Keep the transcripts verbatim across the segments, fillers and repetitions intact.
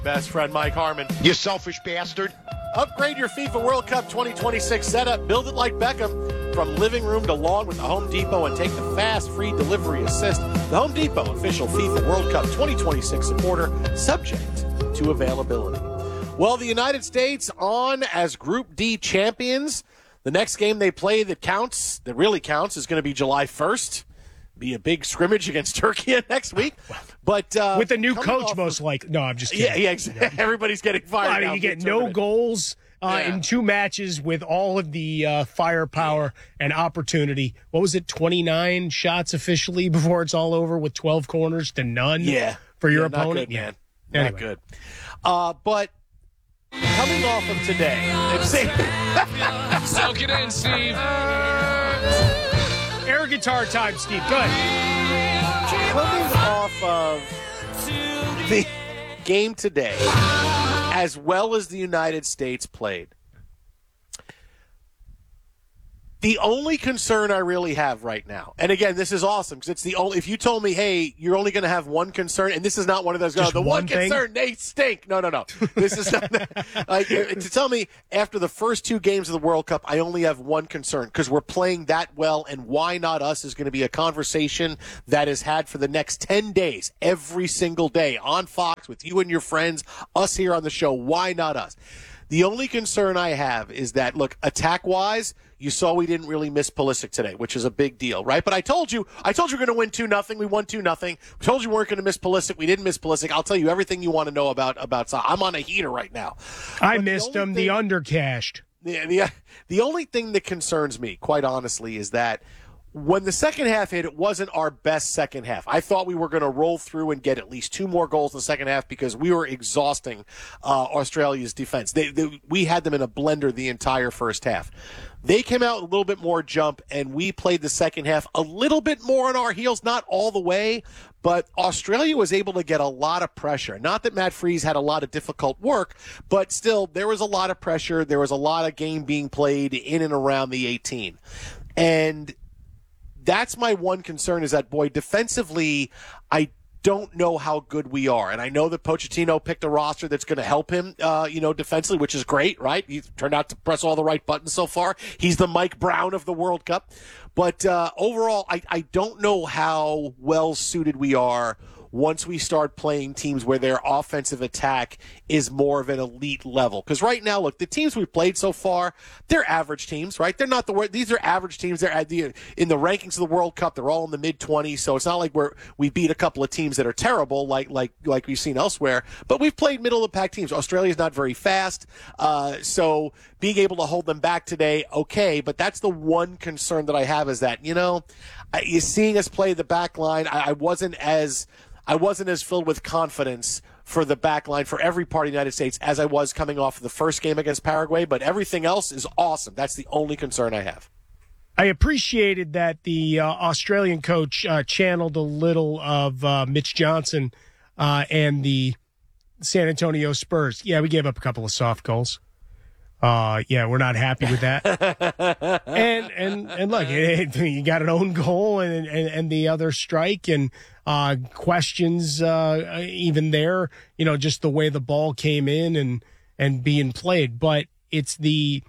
Best friend Mike Harmon. You selfish bastard. Upgrade your FIFA World Cup twenty twenty-six setup. Build it like Beckham. From living room to lawn with the Home Depot and take the fast, free delivery assist. The Home Depot, official FIFA World Cup twenty twenty-six supporter, subject to availability. Well, the United States on as Group D champions. The next game they play that counts, that really counts, is going to be July first. Be a big scrimmage against Turkey next week. But uh, with the new coach, most of, likely. No, I'm just kidding. Yeah, yeah, exactly. Everybody's getting fired. Well, I mean, you get no goals uh, yeah. in two matches with all of the uh, firepower yeah. and opportunity. What was it, twenty-nine shots officially before it's all over with twelve corners to none yeah. for your yeah, opponent? Not good, man. Anyway. Not good. Uh, but coming off of today, soak it in, Steve. Air guitar time, Steve. Go ahead. Coming off of the game today, as well as the United States played, the only concern I really have right now, and again, this is awesome because it's the only. If you told me, hey, you're only going to have one concern, and this is not one of those. Oh, the one, one concern, they stink. No, no, no. This is not, like to tell me after the first two games of the World Cup, I only have one concern because we're playing that well, and why not us is going to be a conversation that is had for the next ten days, every single day on Fox with you and your friends, us here on the show. Why not us? The only concern I have is that, look, attack-wise, you saw we didn't really miss Pulisic today, which is a big deal, right? But I told you, I told you we're going to win two nothing. We won two nothing. We told you we weren't going to miss Pulisic. We didn't miss Pulisic. I'll tell you everything you want to know about about. So I'm on a heater right now. I but missed the him. Thing, the undercashed. The, the the only thing that concerns me, quite honestly, is that when the second half hit, it wasn't our best second half. I thought we were going to roll through and get at least two more goals in the second half because we were exhausting uh, Australia's defense. They, they, we had them in a blender the entire first half. They came out a little bit more jump, and we played the second half a little bit more on our heels, not all the way, but Australia was able to get a lot of pressure. Not that Matt Freese had a lot of difficult work, but still, there was a lot of pressure. There was a lot of game being played in and around the eighteen. And that's my one concern is that, boy, defensively, I don't know how good we are. And I know that Pochettino picked a roster that's going to help him, uh, you know, defensively, which is great, right? He's turned out to press all the right buttons so far. He's the Mike Brown of the World Cup. But uh, overall, I, I don't know how well suited we are once we start playing teams where their offensive attack is more of an elite level. Because right now, look, the teams we've played so far, they're average teams, right? They're not the these are average teams. They're at the in the rankings of the World Cup. They're all in the mid twenties, so it's not like we're we beat a couple of teams that are terrible, like like like we've seen elsewhere. But we've played middle of the pack teams. Australia's not very fast, uh, so being able to hold them back today, okay. But that's the one concern that I have is that you know, you seeing us play the back line, I, I wasn't as I wasn't as filled with confidence for the back line for every part of the United States as I was coming off of the first game against Paraguay, but everything else is awesome. That's the only concern I have. I appreciated that the uh, Australian coach uh, channeled a little of uh, Mitch Johnson uh, and the San Antonio Spurs. Yeah, we gave up a couple of soft goals. Uh, yeah, we're not happy with that. and and and look, it, it, you got an own goal and, and and the other strike and uh, questions uh, even there. You know, just the way the ball came in and and being played. But it's the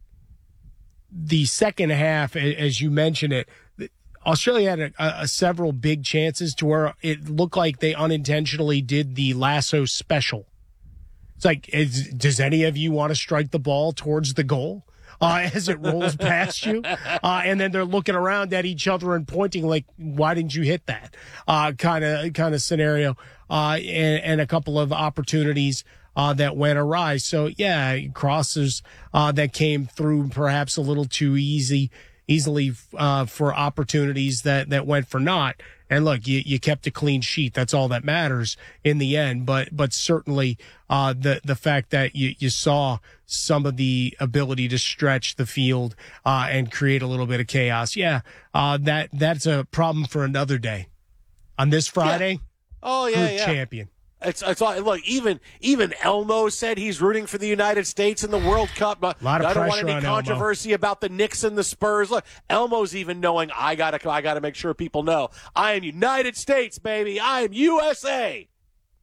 the second half, as you mentioned it. Australia had a, a, several big chances to where it looked like they unintentionally did the lasso special. It's like, is, does any of you want to strike the ball towards the goal uh, as it rolls past you? Uh, and then they're looking around at each other and pointing like, why didn't you hit that? Uh, kind of kind of scenario uh, and, and a couple of opportunities uh, that went awry. So, yeah, crosses uh, that came through perhaps a little too easy, easily uh, for opportunities that, that went for naught. And look, you, you kept a clean sheet. That's all that matters in the end. But but certainly uh, the the fact that you, you saw some of the ability to stretch the field uh, and create a little bit of chaos, yeah, uh, that that's a problem for another day. On this Friday, yeah. oh yeah, yeah, champion. It's, it's look, even even Elmo said he's rooting for the United States in the World Cup. A lot of I don't pressure want any on controversy Elmo. about the Knicks and the Spurs. Look, Elmo's even knowing I gotta I gotta make sure people know I am United States, baby. I am U S A.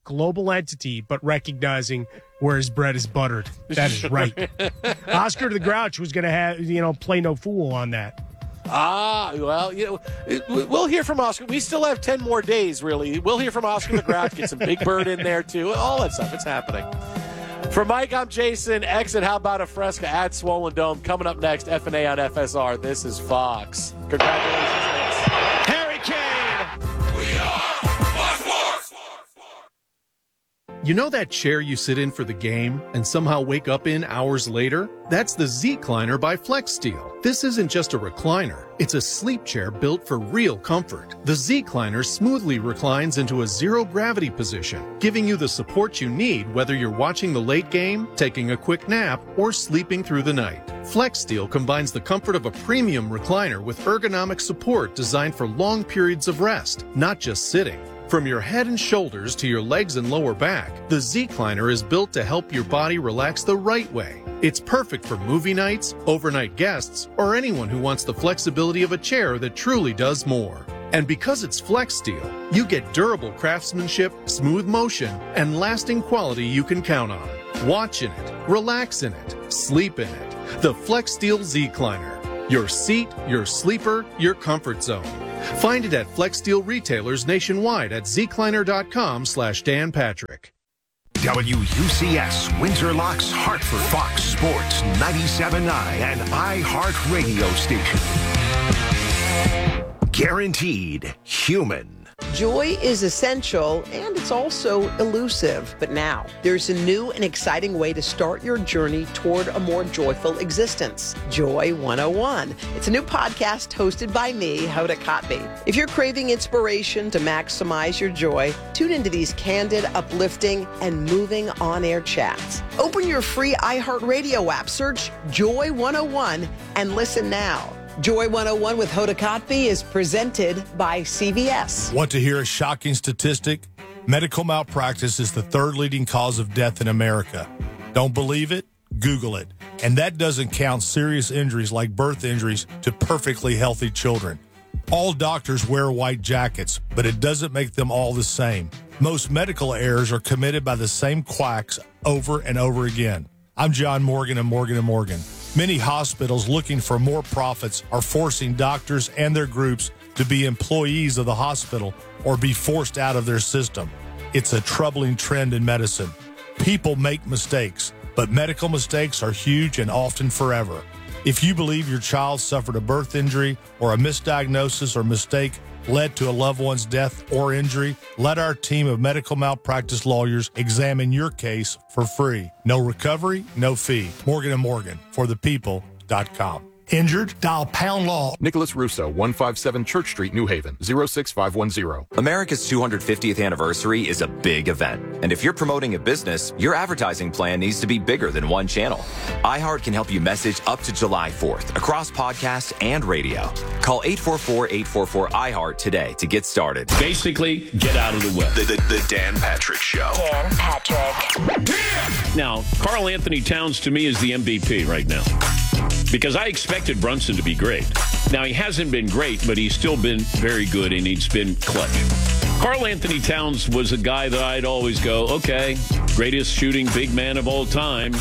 global entity, but recognizing where his bread is buttered. That is right. Oscar the Grouch was going to have, you know, play no fool on that. Ah, well, you know, it, we'll hear from Oscar. We still have ten more days, really. We'll hear from Oscar the Grouch, get some Big Bird in there, too. All that stuff. It's happening. For Mike, I'm Jason. Exit How About a Fresca at Swollen Dome. Coming up next, F and A on F S R. This is Fox. Congratulations, Knicks. Harry Kane! We are Fox Sports! You know that chair you sit in for the game and somehow wake up in hours later? That's the Z-Cliner by FlexSteel. This isn't just a recliner. It's a sleep chair built for real comfort. The Z-Cliner smoothly reclines into a zero-gravity position, giving you the support you need whether you're watching the late game, taking a quick nap, or sleeping through the night. FlexSteel combines the comfort of a premium recliner with ergonomic support designed for long periods of rest, not just sitting. From your head and shoulders to your legs and lower back, the Z-Cliner is built to help your body relax the right way. It's perfect for movie nights, overnight guests, or anyone who wants the flexibility of a chair that truly does more. And because it's FlexSteel, you get durable craftsmanship, smooth motion, and lasting quality you can count on. Watch in it, relax in it, sleep in it. The FlexSteel Z-Cliner. Your seat, your sleeper, your comfort zone. Find it at FlexSteel retailers nationwide at zcliner.com slash Dan Patrick. W U C S, Windsor Locks, Hartford, Fox Sports, ninety-seven point nine, and iHeart Radio Station. Guaranteed human. Joy is essential, and it's also elusive. But now, there's a new and exciting way to start your journey toward a more joyful existence. Joy one oh one. It's a new podcast hosted by me, Hoda Kotb. If you're craving inspiration to maximize your joy, tune into these candid, uplifting, and moving on-air chats. Open your free iHeartRadio app, search Joy one oh one, and listen now. Joy one oh one with Hoda Kotb is presented by C V S. Want to hear a shocking statistic? Medical malpractice is the third leading cause of death in America. Don't believe it? Google it. And that doesn't count serious injuries like birth injuries to perfectly healthy children. All doctors wear white jackets, but it doesn't make them all the same. Most medical errors are committed by the same quacks over and over again. I'm John Morgan of Morgan and Morgan. Many hospitals looking for more profits are forcing doctors and their groups to be employees of the hospital or be forced out of their system. It's a troubling trend in medicine. People make mistakes, but medical mistakes are huge and often forever. If you believe your child suffered a birth injury or a misdiagnosis or mistake led to a loved one's death or injury, let our team of medical malpractice lawyers examine your case for free. No recovery, no fee. Morgan and Morgan, for the people dot com. Injured? Dial pound law. Nicholas Russo, one fifty-seven Church Street, New Haven, zero six five one zero. America's two hundred fiftieth anniversary is a big event. And if you're promoting a business, your advertising plan needs to be bigger than one channel. iHeart can help you message up to July fourth across podcasts and radio. Call eight four four, eight four four, iHeart today to get started. Basically, get out of the way. The, the, the Dan Patrick Show. Dan Patrick. Dan! Now, Karl Anthony Towns to me is the M V P right now. Because I expected Brunson to be great. Now, he hasn't been great, but he's still been very good, and he's been clutch. Karl Anthony Towns was a guy that I'd always go, okay, greatest shooting big man of all time.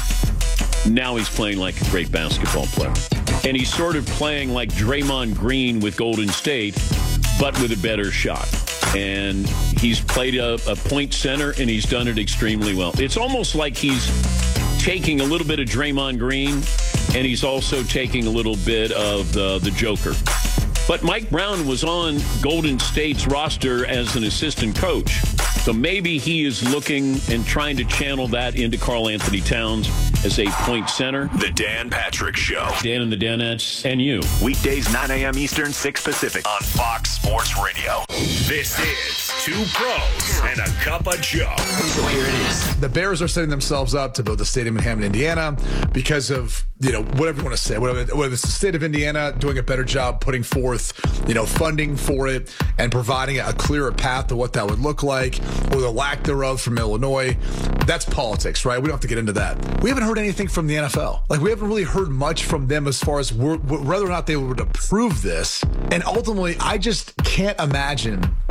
Now he's playing like a great basketball player. And he's sort of playing like Draymond Green with Golden State, but with a better shot. And he's played a, a point center, and he's done it extremely well. It's almost like he's taking a little bit of Draymond Green, and he's also taking a little bit of the, the Joker. But Mike Brown was on Golden State's roster as an assistant coach. So maybe he is looking and trying to channel that into Karl Anthony Towns as a point center. The Dan Patrick Show. Dan and the Danettes and you. Weekdays, nine a.m. Eastern, six Pacific on Fox Sports Radio. This is Two Pros and a Cup of Joe. So here it is. The Bears are setting themselves up to build a stadium in Hammond, Indiana because of, you know, whatever you want to say. Whatever, whether it's the state of Indiana doing a better job putting forth, you know, funding for it and providing a clearer path to what that would look like, or the lack thereof from Illinois. That's politics, right? We don't have to get into that. We haven't heard anything from the N F L. Like, we haven't really heard much from them as far as whether or not they would approve this. And ultimately, I just can't imagine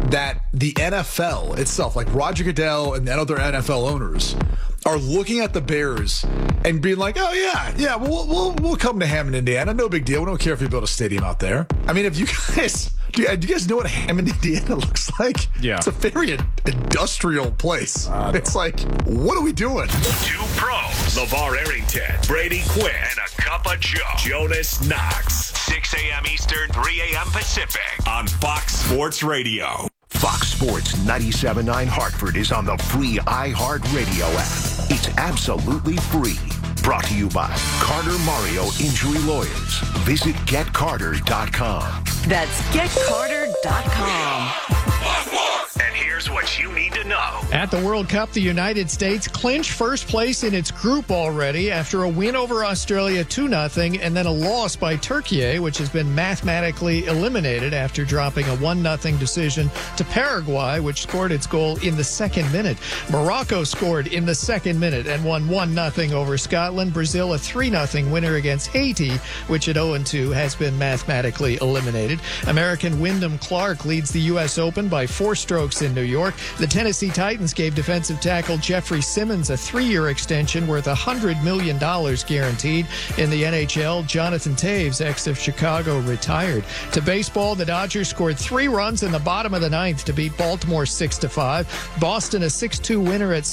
that the N F L itself, like Roger Goodell and other N F L owners, are looking at the Bears and being like, oh, yeah, yeah, we'll, we'll, we'll come to Hammond, Indiana. No big deal. We don't care if you build a stadium out there. I mean, if you guys... Do you, do you guys know what Hammond, Indiana looks like? Yeah. It's a very industrial place. Uh, it's like, what are we doing? Two pros, LeVar Arrington, Brady Quinn, and a cup of Joe, Jonas Knox. six a.m. Eastern, three a.m. Pacific on Fox Sports Radio. Fox Sports ninety-seven point nine Hartford is on the free iHeartRadio app. It's absolutely free. Brought to you by Carter Mario Injury Lawyers. Visit get carter dot com. That's get carter dot com. And here's what you need to know. At the World Cup, the United States clinched first place in its group already after a win over Australia two nothing and then a loss by Turkey, which has been mathematically eliminated after dropping a one nothing decision to Paraguay, which scored its goal in the second minute. Morocco scored in the second minute and won one nothing over Scotland. Brazil, a three nothing winner against Haiti, which at oh and two has been mathematically eliminated. American Wyndham Clark leads the U S Open by four strokes in New York. The Tennessee Titans gave defensive tackle Jeffrey Simmons a three-year extension worth one hundred million dollars guaranteed. In the N H L, Jonathan Taves, ex of Chicago, retired. To baseball, the Dodgers scored three runs in the bottom of the ninth to beat Baltimore six to five. Boston, a six two winner at